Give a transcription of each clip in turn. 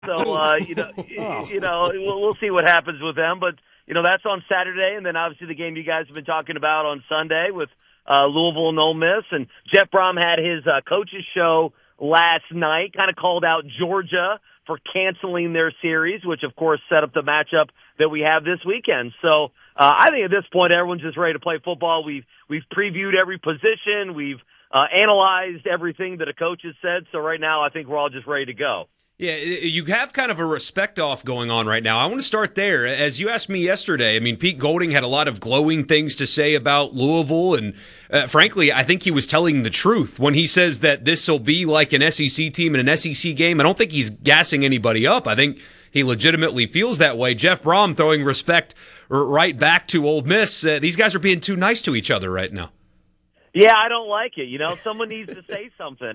So we'll see what happens with them. But that's on Saturday, and then obviously the game you guys have been talking about on Sunday with Louisville and Ole Miss. And Jeff Brom had his coaches show last night, kind of called out Georgia for canceling their series, which of course set up the matchup that we have this weekend. So I think at this point everyone's just ready to play football. We've previewed every position. We've analyzed everything that a coach has said. So right now I think we're all just ready to go. Yeah, you have kind of a respect-off going on right now. I want to start there. As you asked me yesterday, I mean, Pete Golding had a lot of glowing things to say about Louisville, and frankly, I think he was telling the truth when he says that this will be like an SEC team in an SEC game. I don't think he's gassing anybody up. I think he legitimately feels that way. Jeff Brom throwing respect right back to Ole Miss. These guys are being too nice to each other right now. Yeah, I don't like it. Someone needs to say something.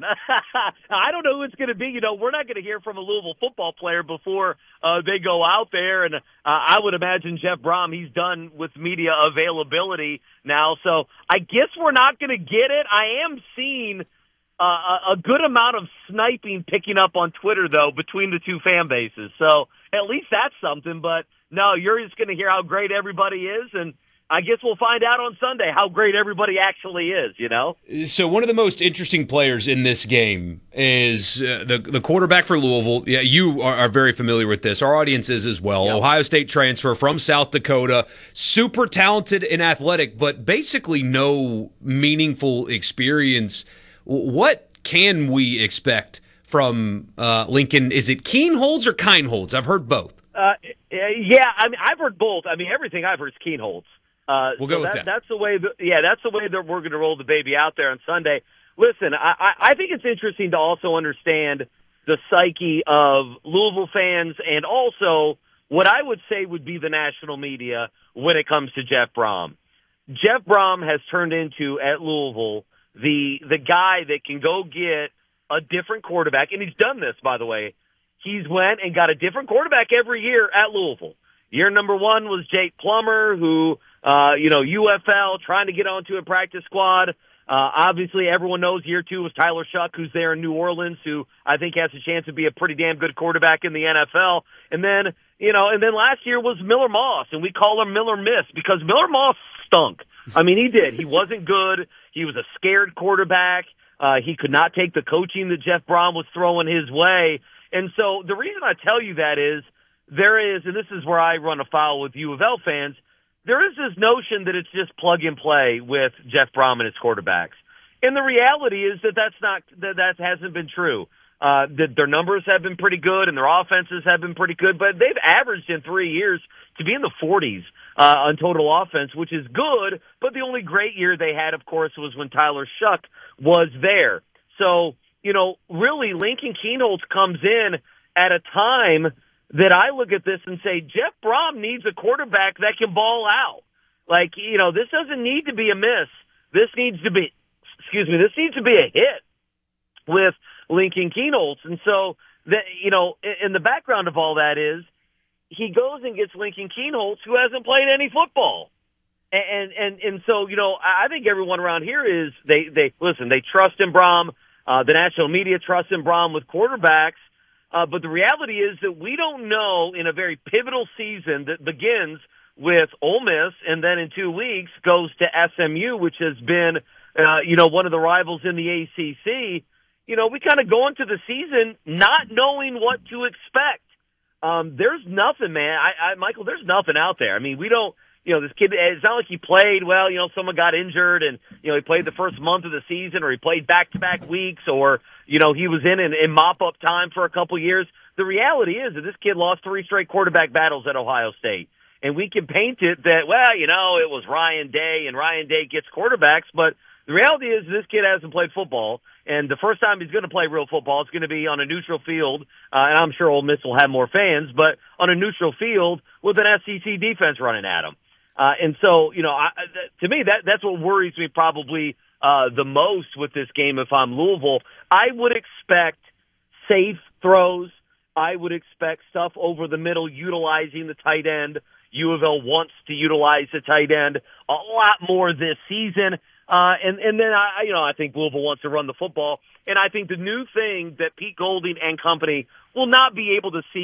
I don't know who it's going to be. We're not going to hear from a Louisville football player before they go out there. And I would imagine Jeff Brom, he's done with media availability now. So I guess we're not going to get it. I am seeing a good amount of sniping picking up on Twitter, though, between the two fan bases. So at least that's something. But no, you're just going to hear how great everybody is. And I guess we'll find out on Sunday how great everybody actually is, So one of the most interesting players in this game is the quarterback for Louisville. Yeah, you are very familiar with this. Our audience is as well. Yep. Ohio State transfer from South Dakota. Super talented and athletic, but basically no meaningful experience. What can we expect from Lincoln? Is it Kienholz or Kienholz? I've heard both. Yeah, I mean, I've heard both. I mean, everything I've heard is Kienholz. We'll go with that. That's the way. That's the way that we're going to roll the baby out there on Sunday. Listen, I think it's interesting to also understand the psyche of Louisville fans and also what I would say would be the national media when it comes to Jeff Brom. Jeff Brom has turned into at Louisville the guy that can go get a different quarterback, and he's done this, by the way. He's went and got a different quarterback every year at Louisville. Year number one was Jake Plummer, who, UFL, trying to get onto a practice squad. Obviously, everyone knows year two was Tyler Shuck, who's there in New Orleans, who I think has a chance to be a pretty damn good quarterback in the NFL. And then last year was Miller Moss, and we call him Miller Miss because Miller Moss stunk. I mean, he did. He wasn't good. He was a scared quarterback. He could not take the coaching that Jeff Brom was throwing his way. And so the reason I tell you that is, and this is where I run afoul with U of L fans, there is this notion that it's just plug and play with Jeff Brom and his quarterbacks. And the reality is that hasn't been true. That their numbers have been pretty good and their offenses have been pretty good, but they've averaged in 3 years to be in the 40s on total offense, which is good, but the only great year they had, of course, was when Tyler Shuck was there. So, really Lincoln Kienholz comes in at a time that I look at this and say, Jeff Brom needs a quarterback that can ball out. This doesn't need to be a miss. This needs to be a hit with Lincoln Kienholz. And so, in the background of all that is, he goes and gets Lincoln Kienholz, who hasn't played any football. And so, I think everyone around here is, they trust in Brom. The national media trusts in Brom with quarterbacks. But the reality is that we don't know in a very pivotal season that begins with Ole Miss and then in 2 weeks goes to SMU, which has been, one of the rivals in the ACC. We kind of go into the season not knowing what to expect. There's nothing, man. Michael, there's nothing out there. I mean, we don't, this kid, it's not like he played, someone got injured and, he played the first month of the season or he played back-to-back weeks or, he was in mop-up time for a couple years. The reality is that this kid lost 3 straight quarterback battles at Ohio State. And we can paint it that, it was Ryan Day and Ryan Day gets quarterbacks, but the reality is this kid hasn't played football, and the first time he's going to play real football, it's going to be on a neutral field, and I'm sure Ole Miss will have more fans, but on a neutral field with an SEC defense running at him. And so, to me, that's what worries me probably the most with this game if I'm Louisville. I would expect safe throws. I would expect stuff over the middle utilizing the tight end. U of L wants to utilize the tight end a lot more this season. And then I think Louisville wants to run the football. And I think the new thing that Pete Golding and company will not be able to see